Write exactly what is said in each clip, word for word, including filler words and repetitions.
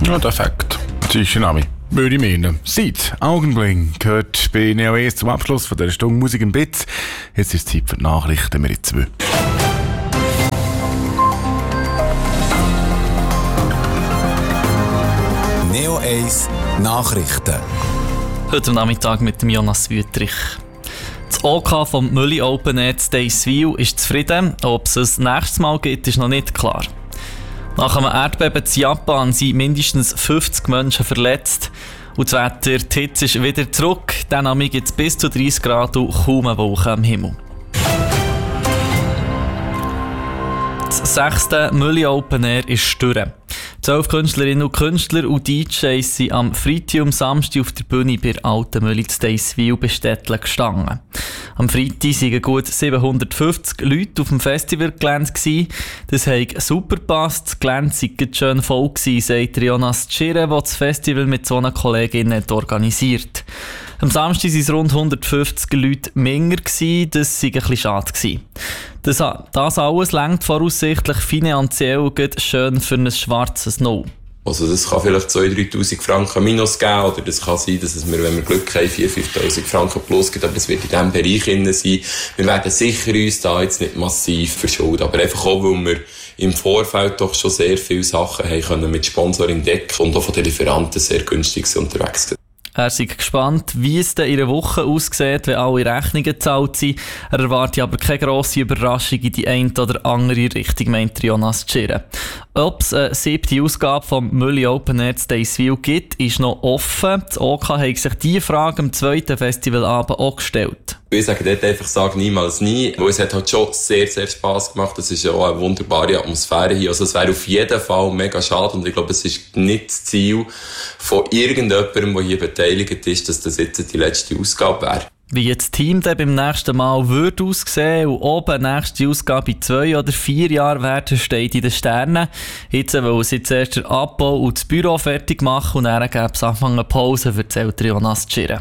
Ja, der Fakt. Das ist ein Name. Würde ich meinen. Seit Augenblick gehört bei Neo eins zum Abschluss von dieser Stunde Musik im Bett. Jetzt ist es Zeit für die Nachrichten. Wir in zwei. Neo eins Nachrichten. Heute Nachmittag mit dem Jonas Wüttrich. Das OK vom Mülli Open Air Deisswil ist zufrieden. Ob es ein nächstes Mal gibt, ist noch nicht klar. Nach einem Erdbeben in Japan sind mindestens fünfzig Menschen verletzt. Und das Wetter, die Hitze ist wieder zurück. Dann gibt es bis zu dreißig Grad und kaum eine Wolke am Himmel. Das sechste Mülli Open Air ist durch. Zwölf Künstlerinnen und Künstler und D Js sind am Freitag und Samstag auf der Bühne bei Alten Mülli zu Deisswil bei Stettle gestanden. Am Freitag waren gut siebenhundertfünfzig Leute auf dem Festivalgelände. Das hat super gepasst. Das Gelände sei schön voll gewesen, sagt Jonas Tschirre, der das Festival mit so einer Kollegin hat organisiert. Am Samstag waren es rund hundertfünfzig Leute mehr. Das war ein bisschen schade. Das, das alles reicht voraussichtlich finanziell schön für ein schwarzes No. Also das kann vielleicht zweitausend, dreitausend Franken minus geben, oder das kann sein, dass es mir, wenn wir Glück haben, viertausend, fünftausend Franken plus gibt, aber es wird in diesem Bereich drin sein. Wir werden sicher uns da jetzt nicht massiv verschulden, aber einfach auch, weil wir im Vorfeld doch schon sehr viele Sachen haben können mit Sponsoring decken und auch von den Lieferanten sehr günstig unterwegs sind. Er ist gespannt, wie es in einer Woche aussieht, wenn alle Rechnungen gezahlt sind. Er erwartet aber keine grosse Überraschung in die eine oder andere Richtung, meint Jonas Tschirre. Ob es eine siebte Ausgabe vom Mülli Open Air Deisswil gibt, ist noch offen. Das OK hat sich diese Frage am zweiten Festivalabend auch gestellt. Ich sage dort einfach, sag niemals nie, weil es hat halt schon sehr, sehr Spass gemacht. Es ist ja auch eine wunderbare Atmosphäre hier. Also es wäre auf jeden Fall mega schade und ich glaube, es ist nicht das Ziel von irgendjemandem, der hier beteiligt ist, dass das jetzt die letzte Ausgabe wäre. Wie das Team dann beim nächsten Mal würde aussehen und ob eine nächste Ausgabe in zwei oder vier Jahren werden, steht in den Sternen. Jetzt wollen sie zuerst den Abbau und das Büro fertig machen und dann gäbe es Anfang eine Pause, erzählt Jonas Tschirre.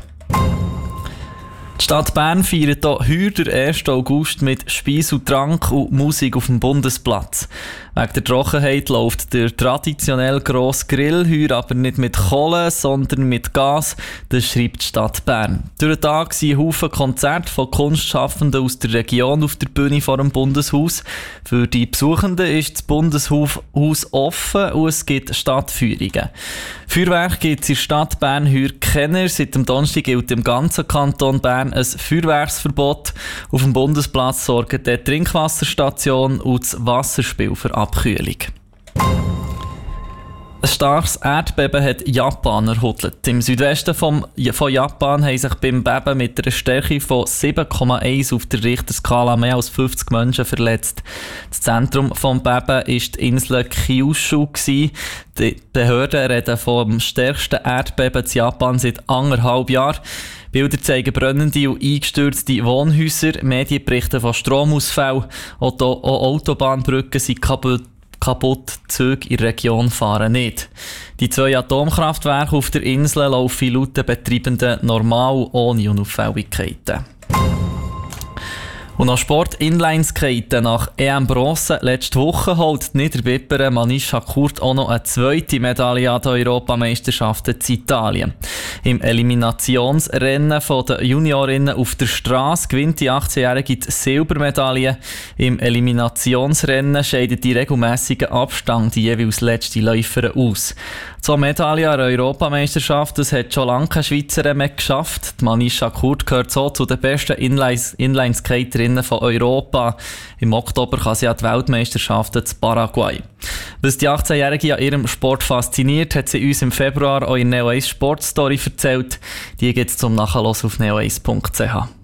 Die Stadt Bern feiert hier heute den ersten August mit Speis und Trank und Musik auf dem Bundesplatz. Wegen der Trockenheit läuft der traditionell grosse Grill heuer aber nicht mit Kohle, sondern mit Gas. Das schreibt die Stadt Bern. Durch den Tag sind Haufen Konzerte von Kunstschaffenden aus der Region auf der Bühne vor dem Bundeshaus. Für die Besuchenden ist das Bundeshaus offen und es gibt Stadtführungen. Feuerwerk gibt es in der Stadt Bern heuer keiner. Seit dem Donnerstag gilt im ganzen Kanton Bern ein Feuerwerksverbot. Auf dem Bundesplatz sorgen die Trinkwasserstation und das Wasserspiel für Abkühlung. Ein starkes Erdbeben hat Japan erhuddelt. Im Südwesten vom, von Japan haben sich beim Beben mit einer Stärke von sieben Komma eins auf der Richterskala mehr als fünfzig Menschen verletzt. Das Zentrum des Bebens war die Insel Kyushu. Die Behörden reden vom stärksten Erdbeben in Japan seit anderthalb Jahren. Bilder zeigen brennende und eingestürzte Wohnhäuser, Medien berichten von Stromausfällen, auch Autobahnbrücken sind kaputt. kaputt, Züge in der Region fahren nicht. Die zwei Atomkraftwerke auf der Insel laufen laut den Betreibenden normal, ohne Unauffälligkeiten. Und noch Sport-Inline-Skaten. Nach E M Bronze letzte Woche holt die Niederwipperin Manisha Kurt auch noch eine zweite Medaille an der Europameisterschaft in Italien. Im Eliminationsrennen der Juniorinnen auf der Straße gewinnt die achtzehnjährige die Silbermedaille. Im Eliminationsrennen scheiden die regelmässigen Abstand die jeweils letzte Läuferin aus. Zwei Medaillen an der Europameisterschaft, das hat schon lange keine Schweizerin mehr geschafft. Die Manisha Kurt gehört so zu den besten Inline-Skaterinnen von Europa. Im Oktober kann sie an die Weltmeisterschaften zu Paraguay. Was die achtzehnjährige an ihrem Sport fasziniert, hat sie uns im Februar auch in Neo eins Sportstory erzählt. Die gibt es zum Nachhören auf neo eins punkt c h.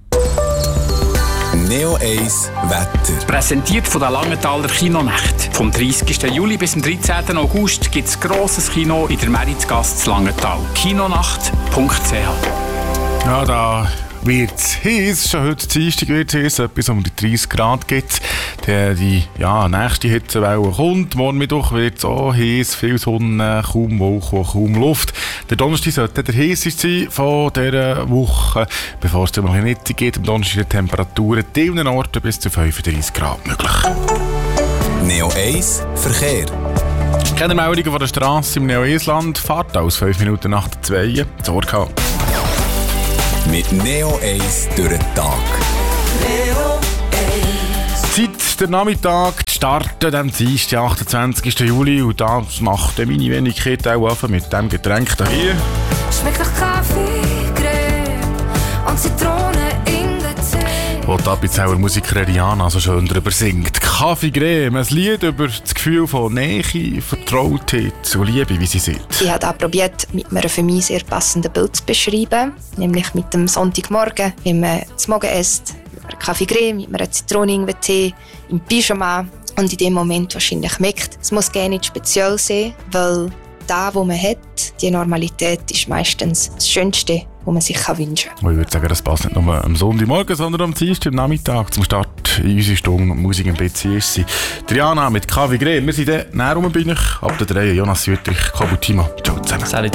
Neo eins Wetter. Präsentiert von der Langenthaler Kinonacht. Vom dreißigsten Juli bis zum dreizehnten August gibt es grosses Kino in der Meritzgasse zu Langenthal. kinonacht punkt c h. Ja, da wird es heiß. Schon heute Dienstag wird es heiß. Etwas um die dreißig Grad gibt es. Die, die ja, nächste Hitzewelle kommt. Morgen Mittwoch wird es auch heiß. Viel Sonne, kaum Wolken, kaum Luft. Der Donnerstag sollte der heißeste sein von dieser Woche. Bevor es noch nicht geht, am Donnerstag die Temperaturen an vielen Orten bis zu fünfunddreißig Grad möglich. Neo eins Verkehr. Keine Meldungen von der Straße im Neo-Island. Fahrt aus fünf Minuten nach der zwei. Sorge gehabt. Mit Neo eins durch den Tag. Zeit, der Nachmittag zu starten, am Dienstag, achtundzwanzigsten Juli. Und das macht meine Wenigkeit auch einfach mit dem Getränk hier. Schmeckt nach Kaffee, Creme und Zitrone in der Tee. Wo die Appenzauer Musikerin Rihanna so schön drüber singt. Kaffee Creme, ein Lied über das Gefühl von Nähe, Vertrautheit und Liebe, wie sie sagt. Ich habe auch probiert, mit einem für mich sehr passenden Bild zu beschreiben. Nämlich mit dem Sonntagmorgen, wenn man zu Morgen isst. Mit einem Kaffee Creme, mit einem Zitronen-Ingwer-Tee, im Pyjama. Und in dem Moment wahrscheinlich merkt, es muss gar nicht speziell sein, weil das, was man hat, die Normalität, ist meistens das Schönste, was man sich wünschen kann. Ich würde sagen, das passt nicht nur am Sonntagmorgen, sondern am Dienstag, am Nachmittag zum Start in unsere Stunde Musik im B C ist sie. Rihanna mit Kaffee Creme. Wir sind dann näher rum bin ich. Ab der drei Jonas Südrich, Kabutima. Ciao zusammen. Salut.